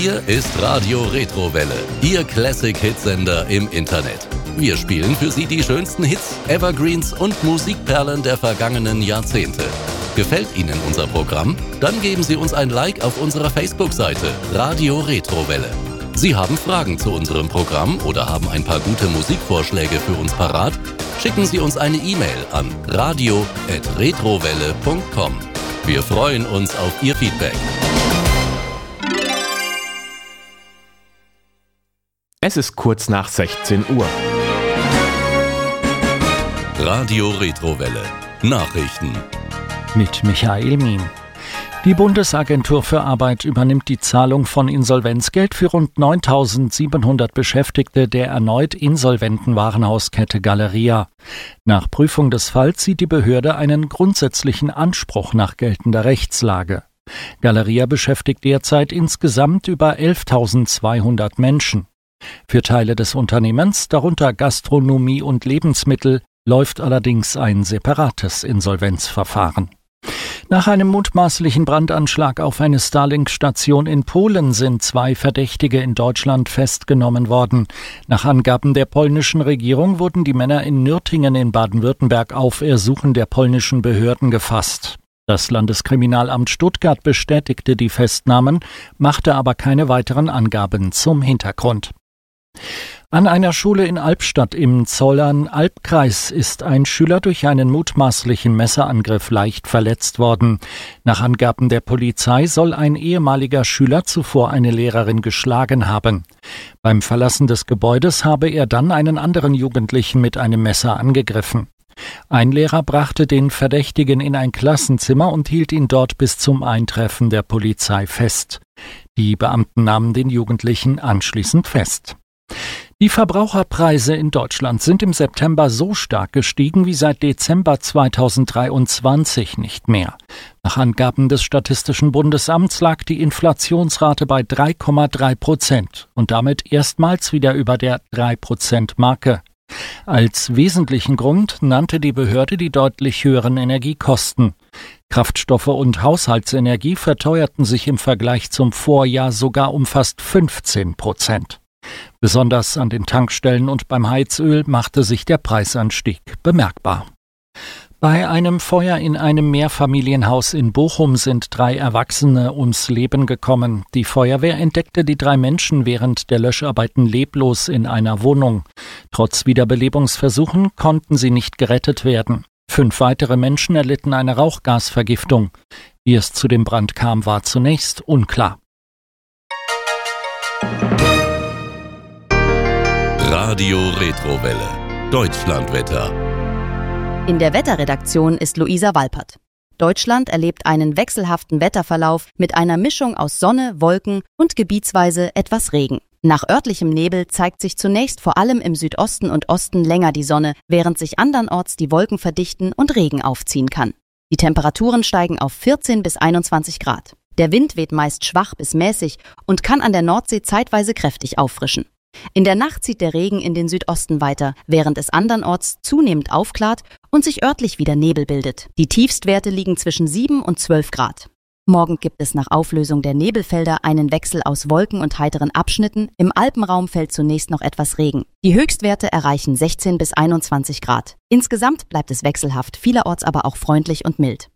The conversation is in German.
Hier ist Radio Retrowelle, Ihr Classic-Hitsender im Internet. Wir spielen für Sie die schönsten Hits, Evergreens und Musikperlen der vergangenen Jahrzehnte. Gefällt Ihnen unser Programm? Dann geben Sie uns ein Like auf unserer Facebook-Seite Radio Retrowelle. Sie haben Fragen zu unserem Programm oder haben ein paar gute Musikvorschläge für uns parat? Schicken Sie uns eine E-Mail an radio@retrowelle.com. Wir freuen uns auf Ihr Feedback. Es ist kurz nach 16 Uhr. Radio Retrowelle. Nachrichten. Mit Michael Mien. Die Bundesagentur für Arbeit übernimmt die Zahlung von Insolvenzgeld für rund 9.700 Beschäftigte der erneut insolventen Warenhauskette Galeria. Nach Prüfung des Falls sieht die Behörde einen grundsätzlichen Anspruch nach geltender Rechtslage. Galeria beschäftigt derzeit insgesamt über 11.200 Menschen. Für Teile des Unternehmens, darunter Gastronomie und Lebensmittel, läuft allerdings ein separates Insolvenzverfahren. Nach einem mutmaßlichen Brandanschlag auf eine Starlink-Station in Polen sind 2 Verdächtige in Deutschland festgenommen worden. Nach Angaben der polnischen Regierung wurden die Männer in Nürtingen in Baden-Württemberg auf Ersuchen der polnischen Behörden gefasst. Das Landeskriminalamt Stuttgart bestätigte die Festnahmen, machte aber keine weiteren Angaben zum Hintergrund. An einer Schule in Albstadt im Zollern-Albkreis ist ein Schüler durch einen mutmaßlichen Messerangriff leicht verletzt worden. Nach Angaben der Polizei soll ein ehemaliger Schüler zuvor eine Lehrerin geschlagen haben. Beim Verlassen des Gebäudes habe er dann einen anderen Jugendlichen mit einem Messer angegriffen. Ein Lehrer brachte den Verdächtigen in ein Klassenzimmer und hielt ihn dort bis zum Eintreffen der Polizei fest. Die Beamten nahmen den Jugendlichen anschließend fest. Die Verbraucherpreise in Deutschland sind im September so stark gestiegen wie seit Dezember 2023 nicht mehr. Nach Angaben des Statistischen Bundesamts lag die Inflationsrate bei 3,3% und damit erstmals wieder über der 3%-Marke. Als wesentlichen Grund nannte die Behörde die deutlich höheren Energiekosten. Kraftstoffe und Haushaltsenergie verteuerten sich im Vergleich zum Vorjahr sogar um fast 15%. Besonders an den Tankstellen und beim Heizöl machte sich der Preisanstieg bemerkbar. Bei einem Feuer in einem Mehrfamilienhaus in Bochum sind 3 Erwachsene ums Leben gekommen. Die Feuerwehr entdeckte die 3 Menschen während der Löscharbeiten leblos in einer Wohnung. Trotz Wiederbelebungsversuchen konnten sie nicht gerettet werden. 5 weitere Menschen erlitten eine Rauchgasvergiftung. Wie es zu dem Brand kam, war zunächst unklar. Radio Retrowelle. Deutschlandwetter. In der Wetterredaktion ist Luisa Walpert. Deutschland erlebt einen wechselhaften Wetterverlauf mit einer Mischung aus Sonne, Wolken und gebietsweise etwas Regen. Nach örtlichem Nebel zeigt sich zunächst vor allem im Südosten und Osten länger die Sonne, während sich andernorts die Wolken verdichten und Regen aufziehen kann. Die Temperaturen steigen auf 14 bis 21 Grad. Der Wind weht meist schwach bis mäßig und kann an der Nordsee zeitweise kräftig auffrischen. In der Nacht zieht der Regen in den Südosten weiter, während es andernorts zunehmend aufklart und sich örtlich wieder Nebel bildet. Die Tiefstwerte liegen zwischen 7 und 12 Grad. Morgen gibt es nach Auflösung der Nebelfelder einen Wechsel aus Wolken und heiteren Abschnitten. Im Alpenraum fällt zunächst noch etwas Regen. Die Höchstwerte erreichen 16 bis 21 Grad. Insgesamt bleibt es wechselhaft, vielerorts aber auch freundlich und mild.